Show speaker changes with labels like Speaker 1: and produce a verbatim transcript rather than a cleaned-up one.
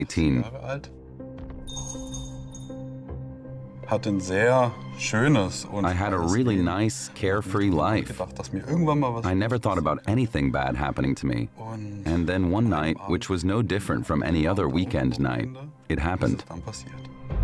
Speaker 1: eighteen.
Speaker 2: Jahre alt. Hatte ein sehr schönes und
Speaker 1: I had a
Speaker 2: freies
Speaker 1: really
Speaker 2: Leben.
Speaker 1: nice, carefree
Speaker 2: Ich hab
Speaker 1: life.
Speaker 2: gedacht, dass mir irgendwann mal was
Speaker 1: I never thought about anything bad happening to me.
Speaker 2: Und
Speaker 1: And then one night, which was no different from any other weekend night, it
Speaker 2: ist es
Speaker 1: happened.
Speaker 2: dann passiert.